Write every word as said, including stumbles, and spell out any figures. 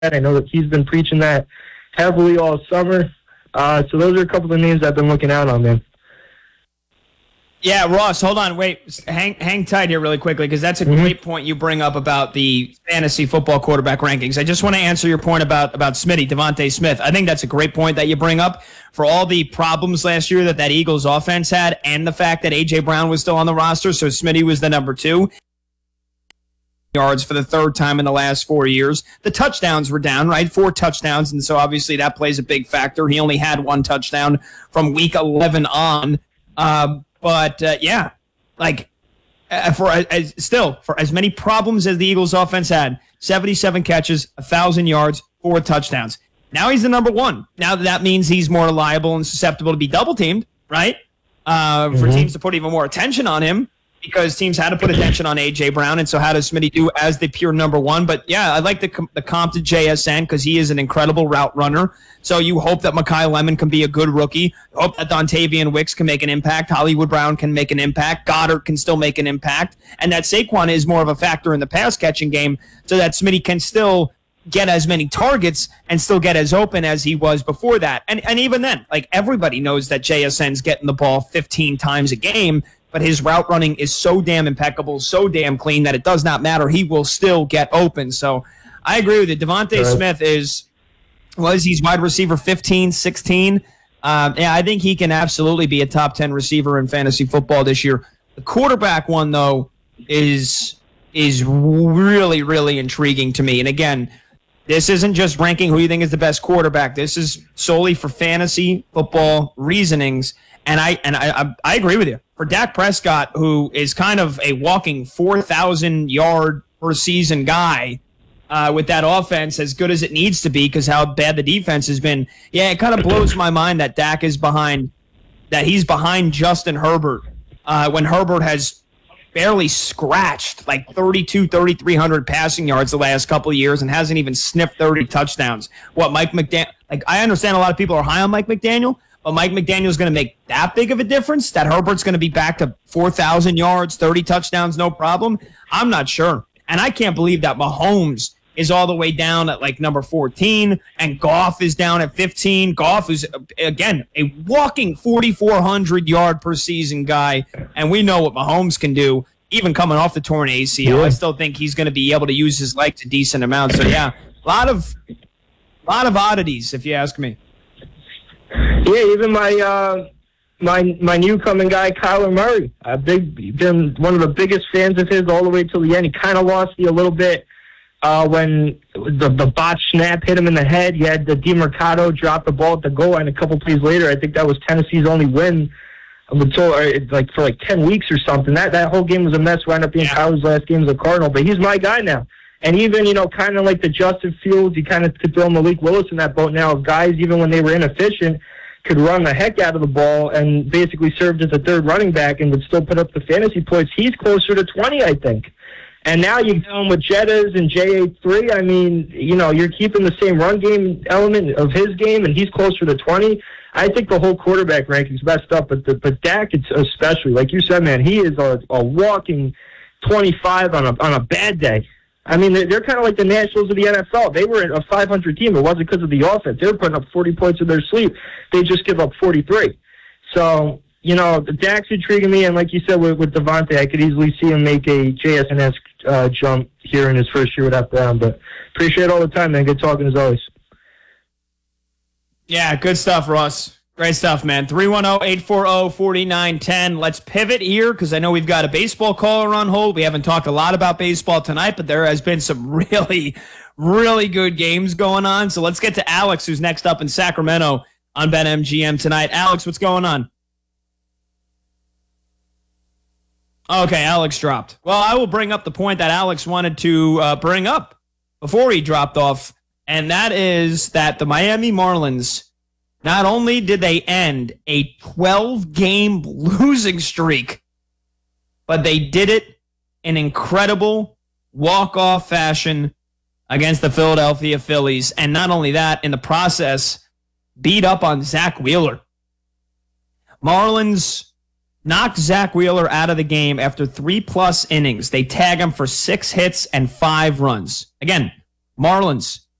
I know that he's been preaching that heavily all summer. Uh, so those are a couple of names I've been looking out on, man. Yeah, Ross, hold on. Wait, hang hang tight here really quickly because that's a mm-hmm. great point you bring up about the fantasy football quarterback rankings. I just want to answer your point about, about Smitty, Devontae Smith. I think that's a great point that you bring up for all the problems last year that that Eagles offense had and the fact that A J. Brown was still on the roster, so Smitty was the number two. Yards for the third time in the last four years. The touchdowns were down, right? Four touchdowns, and so obviously that plays a big factor. He only had one touchdown from week eleven on. Um, but, uh, yeah, like, uh, for uh, as, still, for as many problems as the Eagles offense had, seventy-seven catches, one thousand yards, four touchdowns. Now he's the number one. Now that means he's more reliable and susceptible to be double-teamed, right? Uh, mm-hmm. For teams to put even more attention on him. Because teams had to put attention on A J. Brown, and so how does Smitty do as the pure number one? But, yeah, I like the, the comp to J S N because he is an incredible route runner. So you hope that Mekhi Lemon can be a good rookie. Hope that Dontavian Wicks can make an impact. Hollywood Brown can make an impact. Goddard can still make an impact. And that Saquon is more of a factor in the pass-catching game so that Smitty can still get as many targets and still get as open as he was before that. And, and even then, like everybody knows that J S N's getting the ball fifteen times a game, but his route running is so damn impeccable, so damn clean that it does not matter. He will still get open. So I agree with you. Devontae right. Smith is, was he's wide receiver fifteen, sixteen. Um, yeah, I think he can absolutely be a top ten receiver in fantasy football this year. The quarterback one, though, is is really, really intriguing to me. And again, this isn't just ranking who you think is the best quarterback. This is solely for fantasy football reasonings. And I and I I, I agree with you. For Dak Prescott, who is kind of a walking four thousand yard per season guy uh, with that offense, as good as it needs to be because how bad the defense has been, yeah, it kind of blows my mind that Dak is behind, that he's behind Justin Herbert uh, when Herbert has barely scratched like thirty-two, thirty-three hundred passing yards the last couple of years and hasn't even sniffed thirty touchdowns. What, Mike McDaniel, like I understand a lot of people are high on Mike McDaniel, but Mike McDaniel's going to make that big of a difference? That Herbert's going to be back to four thousand yards, thirty touchdowns, no problem? I'm not sure. And I can't believe that Mahomes is all the way down at like number fourteen, and Goff is down at fifteen. Goff is, again, a walking forty-four hundred yard per season guy, and we know what Mahomes can do, even coming off the torn A C L. Yeah. I still think he's going to be able to use his legs a decent amount. So, yeah, a lot of, lot of oddities, if you ask me. Yeah, even my uh, my my new coming guy, Kyler Murray. I've big, been one of the biggest fans of his all the way till the end. He kind of lost me a little bit uh, when the, the botch snap hit him in the head. You had the DeMarcado drop the ball at the goal line a couple plays later. I think that was Tennessee's only win until like for like ten weeks or something. That that whole game was a mess. Wound up being yeah. Kyler's last game as a Cardinal, but he's my guy now. And even, you know, kind of like the Justin Fields, you kind of could throw Malik Willis in that boat now of guys, even when they were inefficient, could run the heck out of the ball and basically served as a third running back and would still put up the fantasy points. He's closer to twenty, I think. And now you go with Jettas and J A three. I mean, you know, you're keeping the same run game element of his game, and he's closer to twenty. I think the whole quarterback ranking's messed up, but the, but Dak, it's especially, like you said, man, he is a, a walking twenty-five on a on a bad day. I mean, they're, they're kind of like the Nationals of the N F L. They were a five hundred team. It wasn't because of the offense. They were putting up forty points in their sleep. They just give up forty-three. So, you know, Dak's intriguing me, and like you said with, with Devontae, I could easily see him make a J S N-esque uh, jump here in his first year without Brown. But appreciate all the time, man. Good talking as always. Yeah, good stuff, Ross. Great stuff, man. three one zero, eight four zero, four nine one zero. Let's pivot here because I know we've got a baseball caller on hold. We haven't talked a lot about baseball tonight, but there has been some really, really good games going on. So let's get to Alex, who's next up in Sacramento on BetMGM tonight. Alex, what's going on? Okay, Alex dropped. Well, I will bring up the point that Alex wanted to uh, bring up before he dropped off, and that is that the Miami Marlins, not only did they end a twelve-game losing streak, but they did it in incredible walk-off fashion against the Philadelphia Phillies. And not only that, in the process, beat up on Zach Wheeler. Marlins knocked Zach Wheeler out of the game after three-plus innings. They tag him for six hits and five runs. Again, Marlins